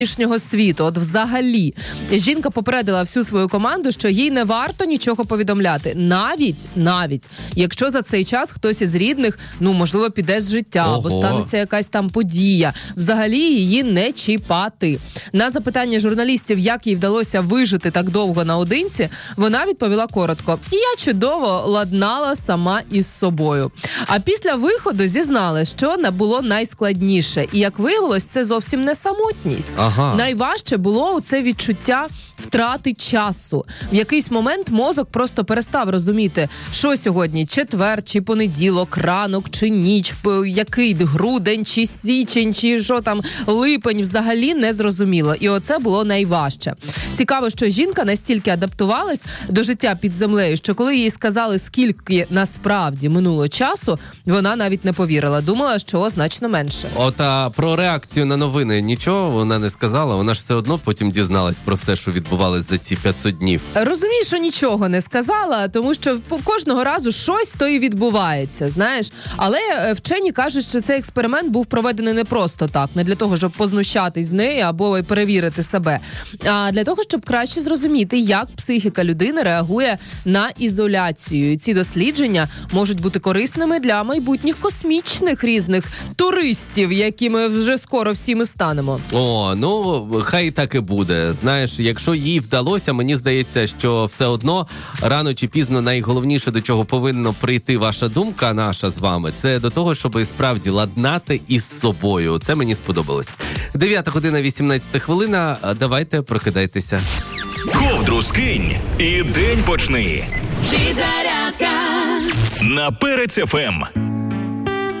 нинішнього світу. От взагалі. Жінка попередила всю свою команду, що їй не варто нічого повідомляти. Навіть, якщо за цей час хтось із рідних, можливо, піде з життя, або станеться якась там подія. Взагалі її не чіпати. На запитання журналістів, як їй вдалося вижити так довго наодинці, вона відповіла коротко: «Я чудово ладнала сама із собою». А після виходу зізнали, що не було найскладніше. І, як виявилось, це зовсім не самотність. Найважче було це відчуття втрати часу. В якийсь момент мозок просто перестав розуміти, що сьогодні четвер, чи понеділок, ранок, чи ніч, який грудень, чи січень, чи що там, липень, взагалі не зрозуміло. І оце було найважче. Цікаво, що жінка настільки адаптувалась до життя під землею, що коли їй сказали, скільки насправді минуло часу, вона навіть не повірила. Думала, що значно менше. А про реакцію на новини нічого вона не сказала? Вона ж все одно потім дізналась про все, що відбувалось за ці 500 днів. Розумію, що нічого не сказала, тому що кожного разу щось то і відбувається, знаєш. Але вчені кажуть, що цей експеримент був проведений не просто так, не для того, щоб познущатись з неї або перевірити себе, а для того, щоб краще зрозуміти, як психіка людини реагує на ізоляцію. І ці дослідження можуть бути корисними для майбутніх космічних різних туристів, якими вже скоро всі ми станемо. Хай так і буде. Знаєш, якщо їй вдалося, мені здається, що все одно рано чи пізно найголовніше, до чого повинна прийти ваша думка, наша з вами, це до того, щоб справді ладнати із собою. Це мені сподобалось. 9:18. Давайте, прокидайтеся. Ковдру скинь і день почни. На Перець ФМ.